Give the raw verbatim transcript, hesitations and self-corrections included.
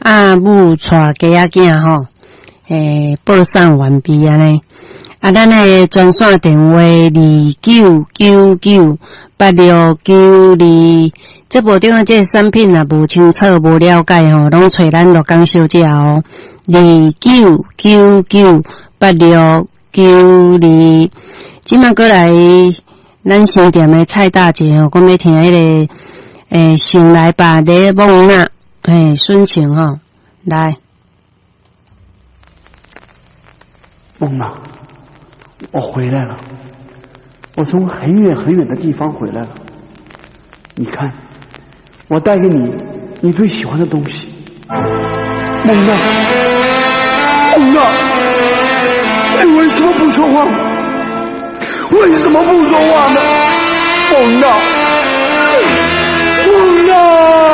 阿母带家仔囝吼，诶，报送完毕安尼。啊，咱诶专线电话二九九九八六九二。这部顶啊，这产品若无清楚、无了解吼，拢找咱罗江小姐哦。二九九九八六九二。即马过来，咱新店诶蔡大姐吼，讲要听迄、那个诶，醒来吧，雷蒙娜，诶，孙晴吼，来。 蒙娜，我回来了，我从很远很远的地方回来了。你看，我带给你你最喜欢的东西。蒙娜，蒙娜，你为什么不说话？为什么不说话呢？蒙娜。